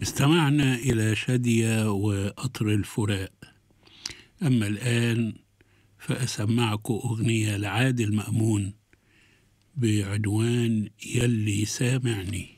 استمعنا إلى شادية وقطر الفراق. أما الآن فأسمعكم أغنية لعادل مأمون بعنوان يلي سامعني.